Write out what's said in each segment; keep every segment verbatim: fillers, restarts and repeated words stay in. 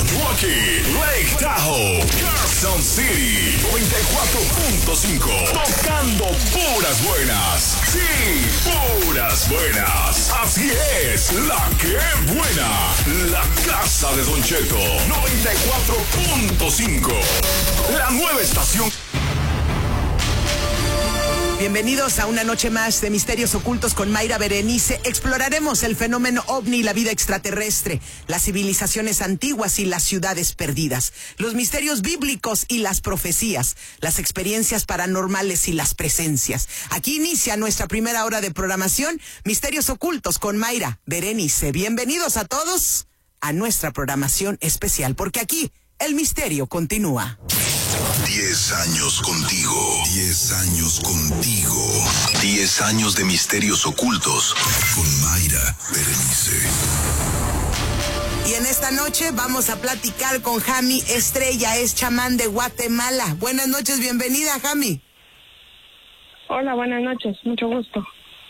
Milwaukee, Lake Tahoe, Carson City, noventa y cuatro punto cinco. Tocando puras buenas. Sí, puras buenas. Así es, la que buena. La casa de Don Cheto, noventa y cuatro punto cinco. La nueva estación. Bienvenidos a una noche más de Misterios Ocultos con Mayra Berenice. Exploraremos el fenómeno ovni, la vida extraterrestre, las civilizaciones antiguas y las ciudades perdidas, los misterios bíblicos y las profecías, las experiencias paranormales y las presencias. Aquí inicia nuestra primera hora de programación, Misterios Ocultos con Mayra Berenice. Bienvenidos a todos a nuestra programación especial, porque aquí el misterio continúa. Diez años contigo. Diez años contigo. Diez años de misterios ocultos con Mayra Berenice. Y en esta noche vamos a platicar con Jami Estrella, es chamán de Guatemala. Buenas noches, bienvenida, Jami. Hola, buenas noches, mucho gusto.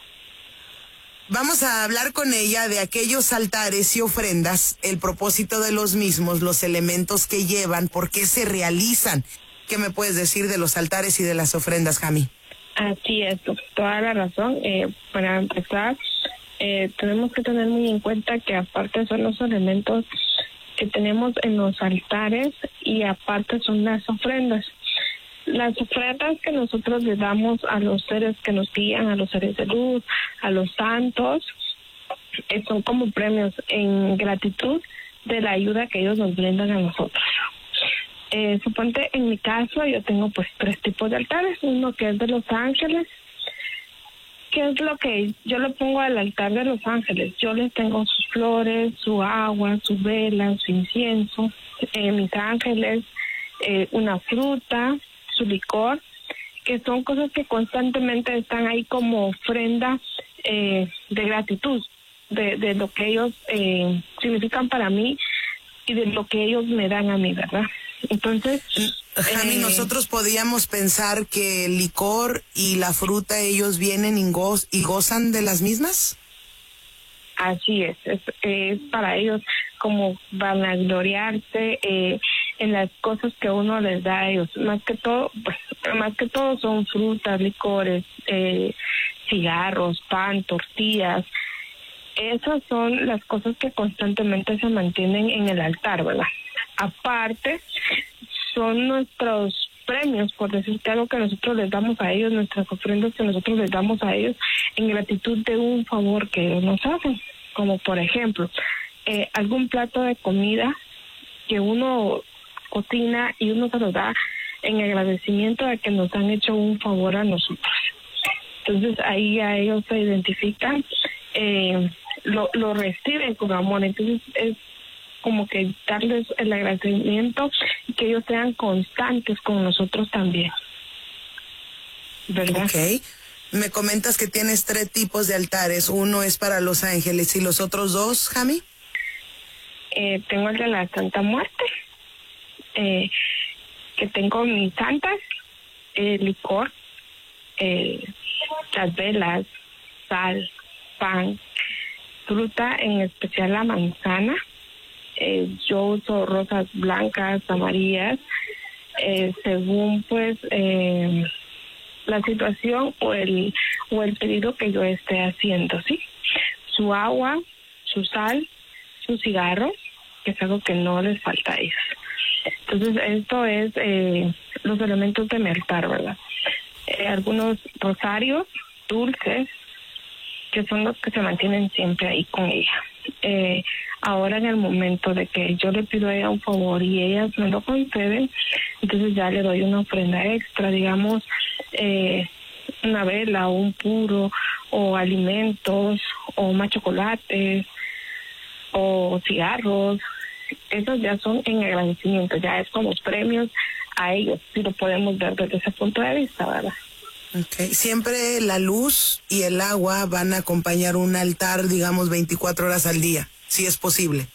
Vamos a hablar con ella de aquellos altares y ofrendas, el propósito de los mismos, los elementos que llevan, por qué se realizan. ¿Qué me puedes decir de los altares y de las ofrendas, Jami? Así es, toda la razón. Eh, para empezar, eh, tenemos que tener muy en cuenta que aparte son los elementos que tenemos en los altares y aparte son las ofrendas. Las ofrendas que nosotros le damos a los seres que nos guían, a los seres de luz, a los santos, eh, son como premios en gratitud de la ayuda que ellos nos brindan a nosotros. Eh, suponte, en mi caso, yo tengo pues tres tipos de altares. Uno que es de los ángeles. ¿Qué es lo que yo le pongo al altar de los ángeles? Yo les tengo sus flores, su agua, su vela, su incienso, eh, mis ángeles, eh, una fruta, su licor, que son cosas que constantemente están ahí como ofrenda eh, de gratitud, de, de lo que ellos eh, significan para mí y de lo que ellos me dan a mí, ¿verdad? Entonces, Jami, eh, nosotros podíamos pensar que el licor y la fruta, ellos vienen y, goz, y gozan de las mismas. Así es, es, es para ellos como vanagloriarse eh, en las cosas que uno les da a ellos. Más que todo, pues, más que todo son frutas, licores, eh, cigarros, pan, tortillas. Esas son las cosas que constantemente se mantienen en el altar, ¿verdad? Aparte, son nuestros premios, por decirte algo, que nosotros les damos a ellos, nuestras ofrendas que nosotros les damos a ellos en gratitud de un favor que ellos nos hacen. Como por ejemplo, eh, algún plato de comida que uno cocina y uno se lo da en agradecimiento de que nos han hecho un favor a nosotros. Entonces ahí a ellos se identifican, eh, lo, lo reciben con amor. Entonces es como que darles el agradecimiento y que ellos sean constantes con nosotros también, ¿verdad? Ok. Me comentas que tienes tres tipos de altares. Uno es para los ángeles y los otros dos, Jami. Eh, tengo el de la Santa Muerte, eh, que tengo mis santas, eh, licor, eh, las velas, sal, pan, fruta, en especial la manzana. Eh, yo uso rosas blancas, amarillas, eh, según pues eh, la situación o el o el pedido que yo esté haciendo, ¿sí? Su agua, su sal, su cigarro, que es algo que no les falta a ellos. Entonces esto es eh, los elementos de mi altar, ¿verdad? Eh, algunos rosarios, dulces, que son los que se mantienen siempre ahí con ella. Eh, ahora en el momento de que yo le pido a ella un favor y ellas me lo conceden, entonces ya le doy una ofrenda extra, digamos, eh, una vela o un puro, o alimentos, o más chocolates, o cigarros. Esos ya son en agradecimiento, ya es como premios a ellos, si lo podemos ver desde ese punto de vista, ¿verdad? Okay. Siempre la luz y el agua van a acompañar un altar, digamos, veinticuatro horas al día, si es posible.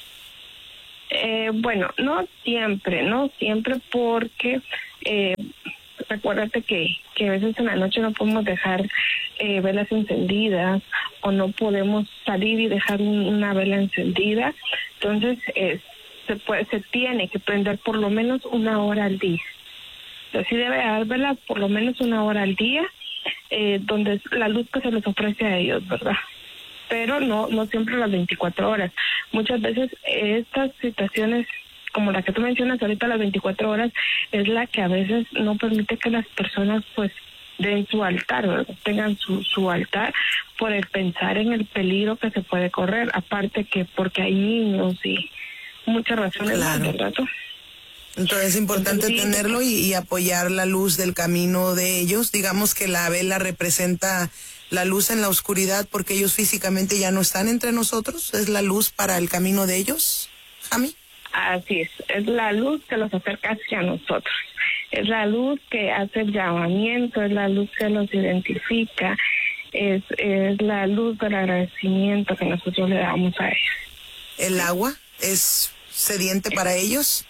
Eh, bueno, no siempre, no siempre, porque eh, recuérdate que, que a veces en la noche no podemos dejar eh, velas encendidas, o no podemos salir y dejar un, una vela encendida. Entonces, eh, se puede, se tiene que prender por lo menos una hora al día. Entonces sí debe haber velas por lo menos una hora al día, eh, donde es la luz que se les ofrece a ellos, ¿verdad? Pero no, no siempre las veinticuatro horas. Muchas veces estas situaciones, como la que tú mencionas ahorita, las veinticuatro horas, es la que a veces no permite que las personas pues den su altar, ¿verdad? Tengan su, su altar por el pensar en el peligro que se puede correr, aparte que porque hay niños y muchas razones, claro, más, ¿verdad? Entonces es importante Entonces, sí, tenerlo y, y apoyar la luz del camino de ellos. Digamos que la vela representa la luz en la oscuridad porque ellos físicamente ya no están entre nosotros. ¿Es la luz para el camino de ellos, Jami? Así es, es la luz que los acerca hacia nosotros. Es la luz que hace el llamamiento, es la luz que los identifica, es, es la luz del agradecimiento que nosotros le damos a ellos. ¿El agua es sediente para ellos?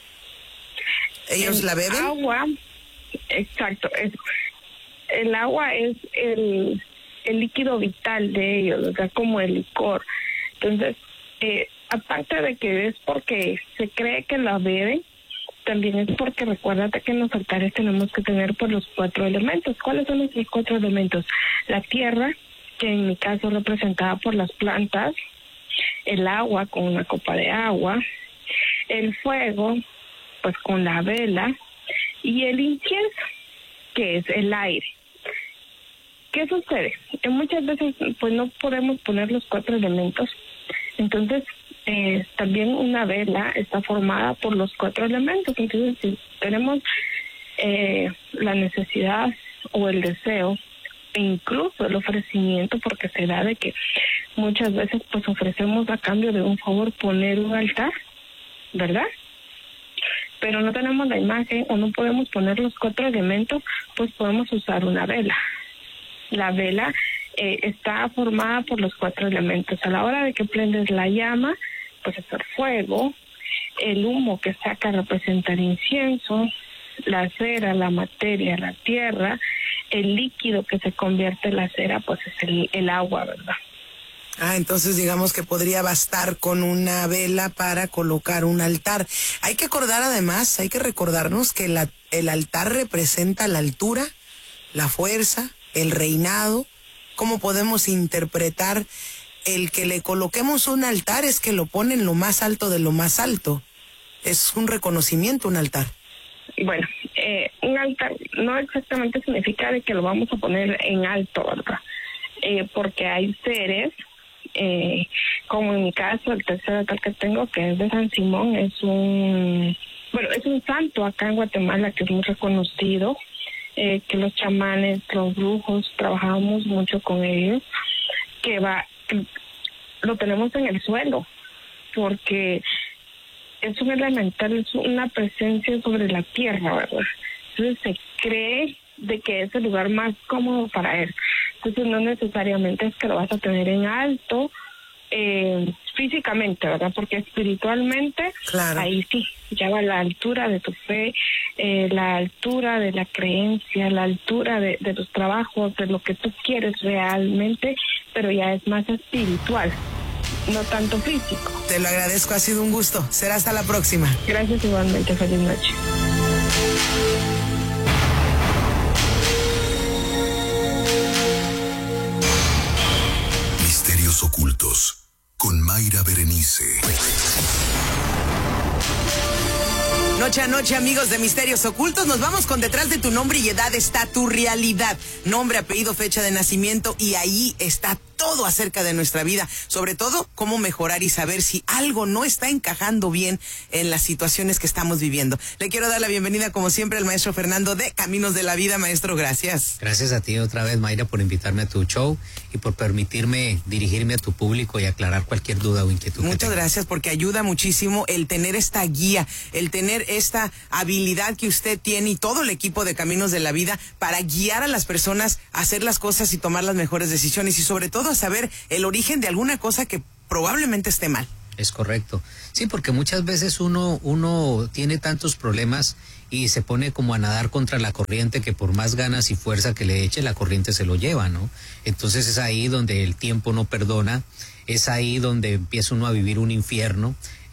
¿Ellos el la beben? Agua, exacto. Es, el agua es el, el líquido vital de ellos, o sea, como el licor. Entonces, eh, aparte de que es porque se cree que la beben, también es porque recuérdate que en los altares tenemos que tener pues los cuatro elementos. ¿Cuáles son esos cuatro elementos? La tierra, que en mi caso representada por las plantas, el agua con una copa de agua, el fuego, pues con la vela, y el incienso, que es el aire. ¿Qué sucede? Que muchas veces pues no podemos poner los cuatro elementos, entonces eh, también una vela está formada por los cuatro elementos. Entonces si tenemos eh, la necesidad o el deseo, e incluso el ofrecimiento, porque se da de que muchas veces pues ofrecemos a cambio de un favor poner un altar, ¿verdad? Pero no tenemos la imagen o no podemos poner los cuatro elementos, pues podemos usar una vela. La vela eh, está formada por los cuatro elementos. A la hora de que prendes la llama, pues es el fuego, el humo que saca representa el incienso, la cera, la materia, la tierra, el líquido que se convierte en la cera, pues es el, el agua, ¿verdad? Ah, entonces digamos que podría bastar con una vela para colocar un altar. Hay que acordar además, hay que recordarnos que la, el altar representa la altura, la fuerza, el reinado. ¿Cómo podemos interpretar el que le coloquemos un altar? Es que lo pone en lo más alto de lo más alto. Es un reconocimiento, un altar. Bueno, eh, un altar no exactamente significa de que lo vamos a poner en alto, ¿verdad? Eh, porque hay seres, eh, como en mi caso, el tercer altar que tengo, que es de San Simón, es un, bueno, es un santo acá en Guatemala que es muy reconocido, eh, que los chamanes, los brujos, trabajamos mucho con ellos, que va, que lo tenemos en el suelo, porque es un elemental, es una presencia sobre la tierra, ¿verdad? Entonces se cree de que es el lugar más cómodo para él. Entonces no necesariamente es que lo vas a tener en alto eh, físicamente, ¿verdad? Porque espiritualmente, claro, ahí sí, ya va la altura de tu fe, eh, la altura de la creencia, la altura de, de tus trabajos, de lo que tú quieres realmente, pero ya es más espiritual, no tanto físico. Te lo agradezco, ha sido un gusto. Será hasta la próxima. Gracias igualmente, feliz noche. Misterios ocultos con Mayra Berenice. Noche a noche, amigos de Misterios Ocultos, nos vamos con detrás de tu nombre y edad está tu realidad. Nombre, apellido, fecha de nacimiento, y ahí está todo acerca de nuestra vida, sobre todo cómo mejorar y saber si algo no está encajando bien en las situaciones que estamos viviendo. Le quiero dar la bienvenida, como siempre, al maestro Fernando de Caminos de la Vida. Maestro, gracias. Gracias a ti otra vez, Mayra, por invitarme a tu show y por permitirme dirigirme a tu público y aclarar cualquier duda o inquietud. Muchas gracias, porque ayuda muchísimo el tener esta guía, el tener esta habilidad que usted tiene y todo el equipo de Caminos de la Vida para guiar a las personas a hacer las cosas y tomar las mejores decisiones, y sobre todo a saber el origen de alguna cosa que probablemente esté mal. Es correcto. Sí, porque muchas veces uno, uno tiene tantos problemas y se pone como a nadar contra la corriente, que por más ganas y fuerza que le eche, la corriente se lo lleva, ¿no? Entonces es ahí donde el tiempo no perdona, es ahí donde empieza uno a vivir un infierno,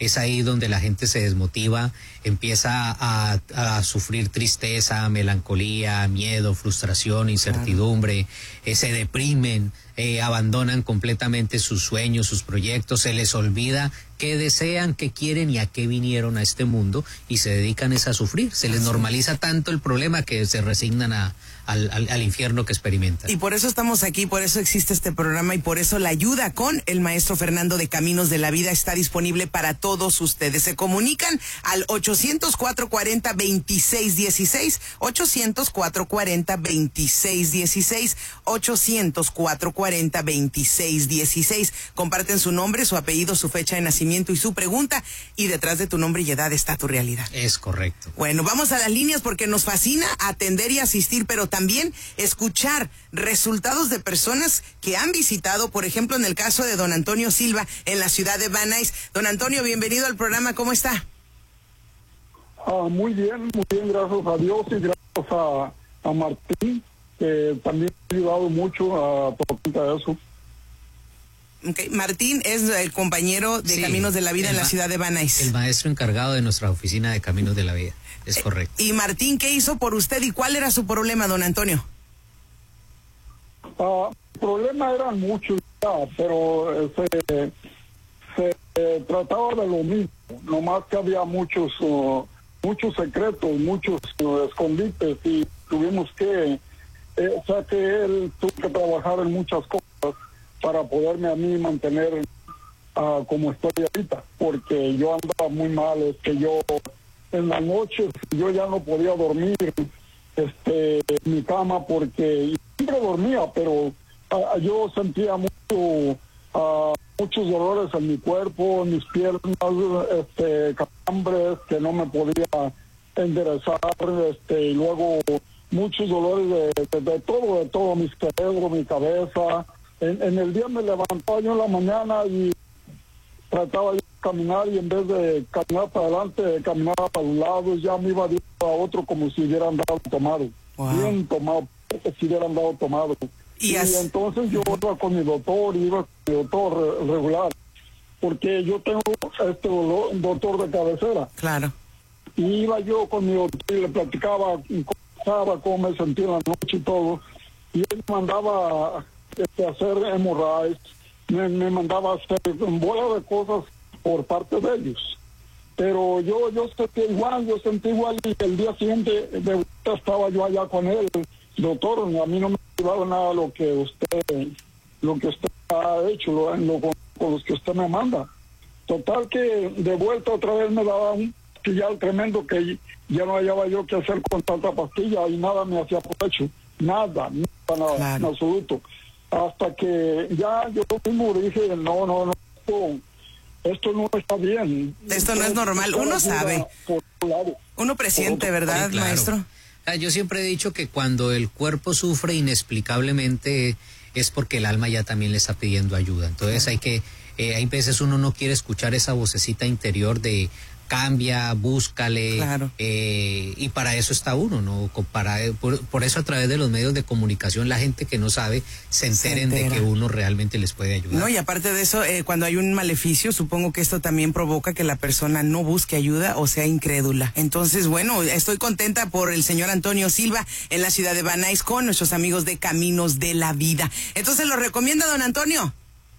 es ahí donde la gente se desmotiva, empieza a, a sufrir tristeza, melancolía, miedo, frustración, incertidumbre, eh, se deprimen, eh, abandonan completamente sus sueños, sus proyectos, se les olvida qué desean, qué quieren y a qué vinieron a este mundo y se dedican es a sufrir. Se les normaliza tanto el problema que se resignan a, al, al, al infierno que experimentan. Y por eso estamos aquí, por eso existe este programa y por eso la ayuda con el maestro Fernando de Caminos de la Vida está disponible para todos ustedes. Se comunican al ochocientos, cuatrocientos cuarenta, veintiséis dieciséis, ochocientos, cuatrocientos cuarenta, veintiséis dieciséis, ochocientos, cuatrocientos cuarenta, veintiséis dieciséis. Comparten su nombre, su apellido, su fecha de nacimiento y su pregunta, y detrás de tu nombre y edad está tu realidad. Es correcto. Bueno, vamos a las líneas porque nos fascina atender y asistir, pero también escuchar resultados de personas que han visitado, por ejemplo, en el caso de don Antonio Silva en la ciudad de Van Nuys. Don Antonio, bienvenido al programa, ¿cómo está? Ah, muy bien, muy bien, gracias a Dios y gracias a, a Martín, que también ha ayudado mucho a por eso. Okay. Martín es el compañero de sí, Caminos de la Vida en la ciudad de Van Nuys. El maestro encargado de nuestra oficina de Caminos de la Vida, es correcto. Eh, y Martín, ¿qué hizo por usted y cuál era su problema, don Antonio? Uh, el problema eran muchos, pero se, se eh, trataba de lo mismo, nomás que había muchos, uh, muchos secretos, muchos uh, escondites y tuvimos que, eh, o sea que él tuvo que trabajar en muchas cosas para poderme a mí mantener uh, como estoy ahorita, porque yo andaba muy mal, es que yo en las noches yo ya no podía dormir este en mi cama porque siempre dormía, pero uh, yo sentía mucho uh, muchos dolores en mi cuerpo, en mis piernas, este calambres que no me podía enderezar, este y luego muchos dolores de, de, de todo, de todo, mi cerebro, mi cabeza. En, en el día me levantaba yo en la mañana y trataba yo de caminar y en vez de caminar para adelante, caminaba para los lados, ya me iba de uno a otro como si hubiera andado tomado. Wow. Bien tomado, como si hubiera andado tomado. Y, y entonces yo iba con mi doctor, iba con mi doctor re, regular, porque yo tengo este dolor, doctor de cabecera. Claro. Y iba yo con mi doctor y le platicaba cómo, cómo me sentía en la noche y todo, y él me mandaba Este, hacer hemorragias, me, me mandaba a hacer un bola de cosas por parte de ellos. Pero yo yo sentí igual, yo sentí igual y el día siguiente de vuelta estaba yo allá con él. Doctor, a mí no me ha ayudado nada lo que usted lo que usted ha hecho, lo, lo, con, con los que usted me manda. Total que de vuelta otra vez me daba un pastillal tremendo que ya no hallaba yo qué hacer con tanta pastilla y nada me hacía provecho. Nada, nada, nada, claro. En absoluto. Hasta que ya yo mismo dije, no, no, no, esto, esto no está bien. Esto no es normal, uno sabe. Uno presiente, ¿verdad, sí, claro, maestro? Yo siempre he dicho que cuando el cuerpo sufre inexplicablemente es porque el alma ya también le está pidiendo ayuda. Entonces hay que, eh, hay veces uno no quiere escuchar esa vocecita interior de cambia, búscale, claro. eh, y para eso está uno, ¿no? Para, por, por eso a través de los medios de comunicación la gente que no sabe se enteren se de que uno realmente les puede ayudar. No, y aparte de eso, eh, cuando hay un maleficio, supongo que esto también provoca que la persona no busque ayuda o sea incrédula. Entonces, bueno, estoy contenta por el señor Antonio Silva en la ciudad de Van Nuys con nuestros amigos de Caminos de la Vida. Entonces, ¿lo recomienda, don Antonio?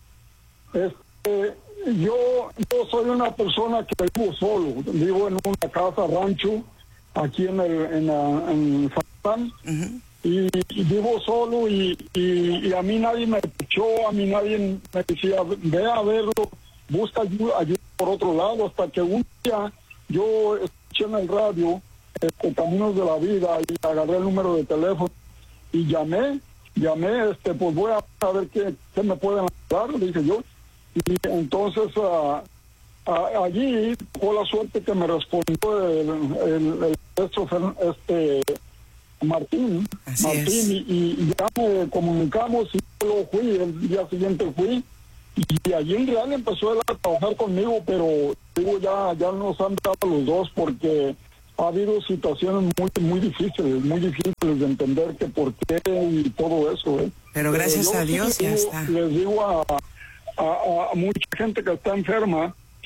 Este... Yo, yo soy una persona que vivo solo, vivo en una casa rancho aquí en el en, la, en San uh-huh. y, y vivo solo y, y, y a mí nadie me escuchó, a mí nadie me decía ve a verlo, busca ayuda, ayuda por otro lado, hasta que un día yo escuché en el radio este, Caminos de la Vida y agarré el número de teléfono y llamé, llamé, este pues voy a ver qué, qué me pueden ayudar, dije yo. Y entonces uh, uh, allí fue la suerte que me respondió el, el, el maestro este Martín, Así Martín y, y ya me comunicamos y yo fui, el día siguiente fui y allí en real empezó él a trabajar conmigo, pero digo ya, ya nos han dado los dos porque ha habido situaciones muy muy difíciles, muy difíciles de entender que por qué y todo eso. ¿eh? Pero gracias pero a Dios ya digo, está. Les digo a A, a mucha gente que está enferma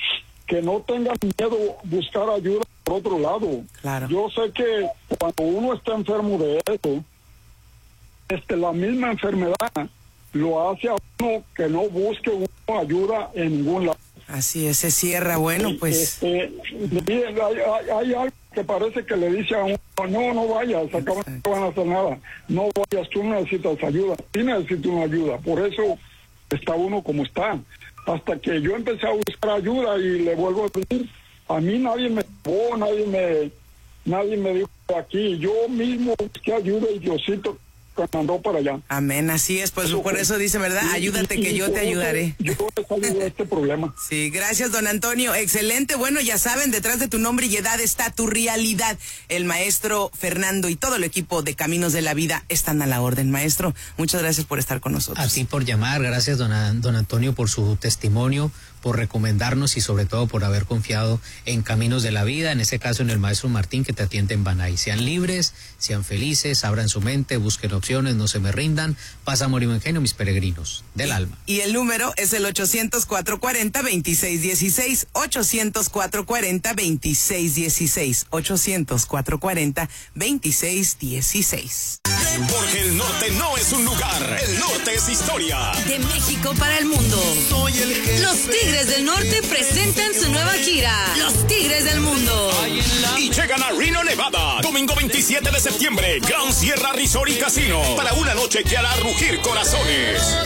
que no tengan miedo a buscar ayuda por otro lado. Claro. Yo sé que cuando uno está enfermo de eso, este, la misma enfermedad lo hace a uno que no busque uno ayuda en ningún lado. Así es, se cierra. Bueno, pues... Este, hay, hay, hay algo que parece que le dice a uno, no, no vayas, acá no van a hacer nada, no vayas, tú necesitas ayuda, sí necesito una ayuda, por eso está uno como está. Hasta que yo empecé a buscar ayuda y le vuelvo a decir, a mí nadie me llevó, nadie me, nadie me dijo aquí, yo mismo busqué ayuda y Diosito me mandó para allá. Amén, así es, pues por eso dice, ¿verdad? Ayúdate que yo te ayudaré. Yo he salido de este problema. Sí, gracias, don Antonio. Excelente. Bueno, ya saben, detrás de tu nombre y edad está tu realidad. El maestro Fernando y todo el equipo de Caminos de la Vida están a la orden. Maestro, muchas gracias por estar con nosotros. A ti por llamar, gracias don, don Antonio por su testimonio, por recomendarnos y sobre todo por haber confiado en Caminos de la Vida, en este caso en el maestro Martín que te atiende en Banay. Sean libres, sean felices, abran su mente, busquen opciones, no se me rindan. Paz, amor y buen genio, mis peregrinos del alma. Y el número es el ochocientos, cuatrocientos cuarenta, veintiséis dieciséis, ochocientos, cuatrocientos cuarenta, veintiséis dieciséis, ochocientos, cuatrocientos cuarenta, veintiséis dieciséis. Porque el norte no es un lugar, el norte es historia. De México para el mundo. Soy el que Los Tigres del Norte presentan su nueva gira, Los Tigres del Mundo. Y llegan a Reno, Nevada, domingo veintisiete de septiembre, Gran Sierra Resort y Casino, para una noche que hará rugir corazones.